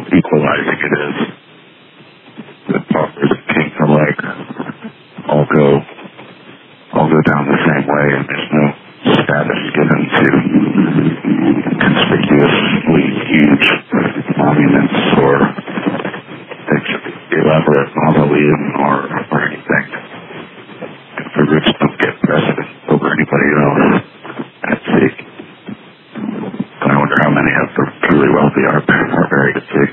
equalizing it is. The paupers and king alike all go down the same way, and there's no status given to conspicuously huge monuments or elaborate mausoleum or anything. The rich don't get precedent over anybody else at sea. But I wonder how many of the truly wealthy are buried at sea.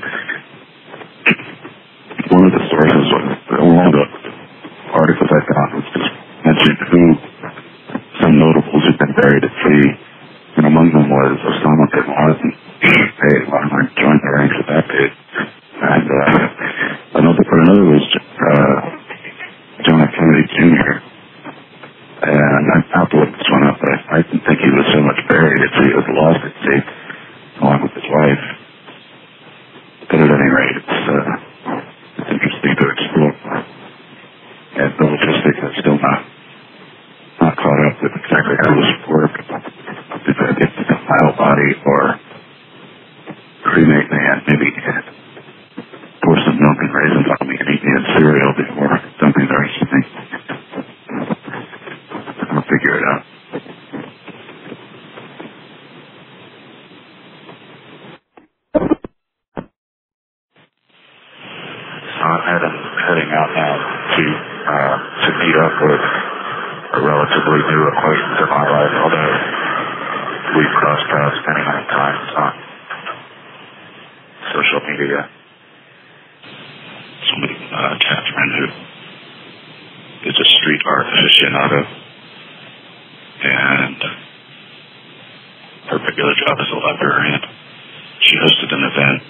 One of the sources, one of the articles I found was just mentioned some notables who've been buried at sea, and among them was Osama bin Laden. I joined the ranks of that dude. And another was John F. Kennedy Jr. And I have to look this one up, but I didn't think he was so much buried at sea. He was lost at sea, along with his wife. But at any rate, it's interesting to explore. And the logistics are still not caught up with exactly how this worked. If it's a mile body or cremate man, maybe pour some milk and raisins on me and eat me a cereal before dumping the rest of me. I'll figure it out. So I'm heading out now to meet up with a relatively new acquaintance in my life, although we've crossed paths many, many times on social media. Somebody, Catherine, who is a street art aficionado, and her regular job is a librarian. She hosted an event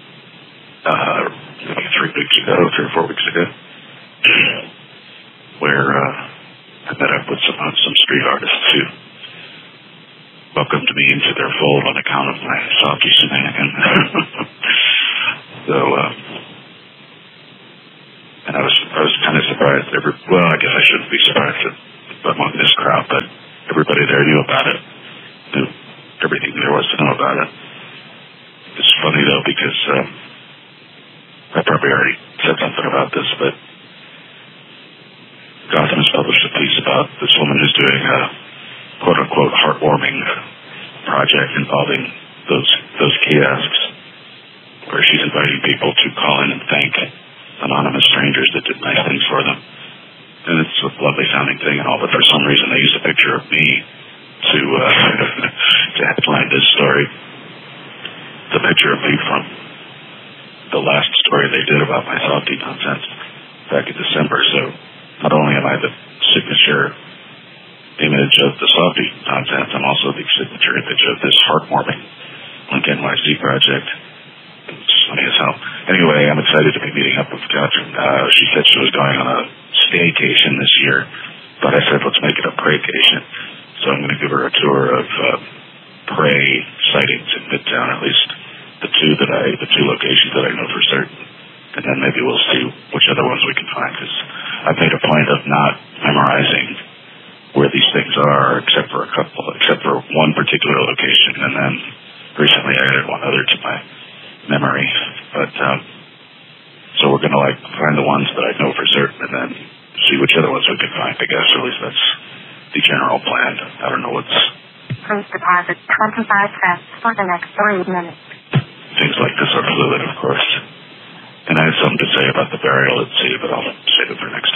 maybe 3 or 4 weeks ago, where I met up with some street artists who welcomed me into their fold on account of my softy shenanigans. So, and I was kind of surprised. Well, I guess I shouldn't be surprised among this crowd, but everybody there knew about it, knew everything there was to know about it. It's funny though, because I probably already said something about this, but Gotham has published a piece about this woman who's doing a quote-unquote heartwarming project involving those kiosks, where she's inviting people to call in and thank anonymous strangers that did nice things for them. And it's a lovely sounding thing and all, but for some reason they used a picture of me to headline this story. It's a picture of me from the last story they did about my softy nonsense back in December. So not only am I the signature image of the softy nonsense, I'm also the signature image of this heartwarming Link NYC project. It's funny as hell. Anyway, I'm excited to be meeting up with Catherine. She said she was going on a staycation this year, but I said let's make it a praycation. So I'm going to give her a tour of prey sightings in Midtown, at least the two locations that I know for certain, and then maybe we'll see which other ones we can find, because I've made a point of not memorizing where these things are, except for one particular location, and then recently I added one other to my memory. But so we're going to find the ones that I know for certain, and then see which other ones we can find, I guess, or at least that's the general plan. I don't know what's... Please deposit 25 cents for the next 3 minutes. Things like this are fluid, of course. And I have something to say about the burial at sea, but I'll save it for next